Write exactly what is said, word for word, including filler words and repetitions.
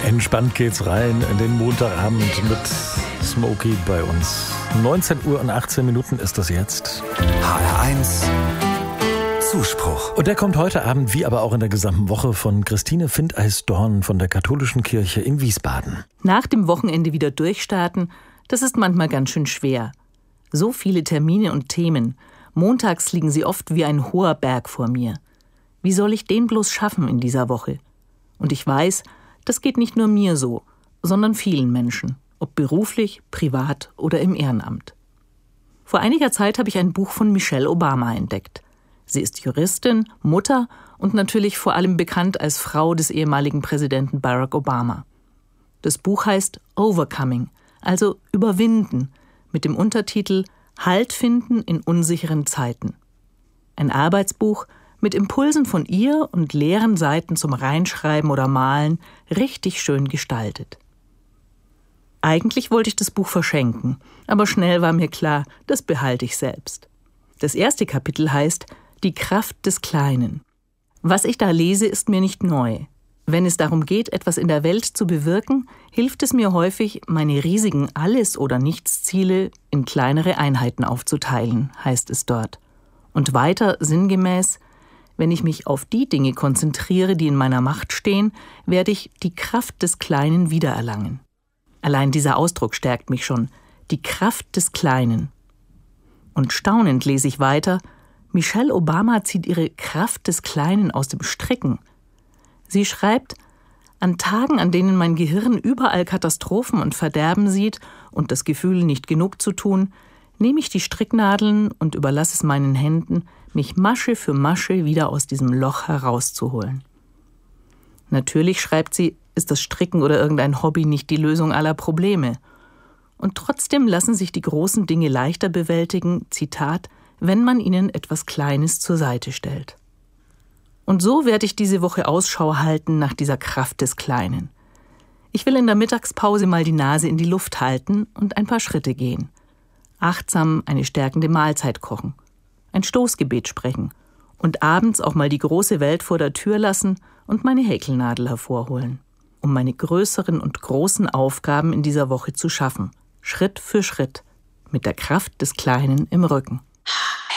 Entspannt geht's rein in den Montagabend mit Smokey bei uns. neunzehn Uhr und achtzehn Minuten ist das jetzt. H R eins Zuspruch. Und der kommt heute Abend, wie aber auch in der gesamten Woche, von Christine Findeis-Dorn von der Katholischen Kirche in Wiesbaden. Nach dem Wochenende wieder durchstarten, das ist manchmal ganz schön schwer. So viele Termine und Themen. Montags liegen sie oft wie ein hoher Berg vor mir. Wie soll ich den bloß schaffen in dieser Woche? Und ich weiß, das geht nicht nur mir so, sondern vielen Menschen, ob beruflich, privat oder im Ehrenamt. Vor einiger Zeit habe ich ein Buch von Michelle Obama entdeckt. Sie ist Juristin, Mutter und natürlich vor allem bekannt als Frau des ehemaligen Präsidenten Barack Obama. Das Buch heißt Overcoming, also Überwinden, mit dem Untertitel Halt finden in unsicheren Zeiten. Ein Arbeitsbuch mit Impulsen von ihr und leeren Seiten zum Reinschreiben oder Malen, richtig schön gestaltet. Eigentlich wollte ich das Buch verschenken, aber schnell war mir klar, das behalte ich selbst. Das erste Kapitel heißt Die Kraft des Kleinen. Was ich da lese, ist mir nicht neu. Wenn es darum geht, etwas in der Welt zu bewirken, hilft es mir häufig, meine riesigen Alles- oder Nichts-Ziele in kleinere Einheiten aufzuteilen, heißt es dort. Und weiter sinngemäß: Wenn ich mich auf die Dinge konzentriere, die in meiner Macht stehen, werde ich die Kraft des Kleinen wiedererlangen. Allein dieser Ausdruck stärkt mich schon. Die Kraft des Kleinen. Und staunend lese ich weiter: Michelle Obama zieht ihre Kraft des Kleinen aus dem Stricken. Sie schreibt: An Tagen, an denen mein Gehirn überall Katastrophen und Verderben sieht und das Gefühl, nicht genug zu tun, nehme ich die Stricknadeln und überlasse es meinen Händen, mich Masche für Masche wieder aus diesem Loch herauszuholen. Natürlich, schreibt sie, ist das Stricken oder irgendein Hobby nicht die Lösung aller Probleme. Und trotzdem lassen sich die großen Dinge leichter bewältigen, Zitat, wenn man ihnen etwas Kleines zur Seite stellt. Und so werde ich diese Woche Ausschau halten nach dieser Kraft des Kleinen. Ich will in der Mittagspause mal die Nase in die Luft halten und ein paar Schritte gehen. Achtsam eine stärkende Mahlzeit kochen, ein Stoßgebet sprechen und abends auch mal die große Welt vor der Tür lassen und meine Häkelnadel hervorholen, um meine größeren und großen Aufgaben in dieser Woche zu schaffen, Schritt für Schritt, mit der Kraft des Kleinen im Rücken.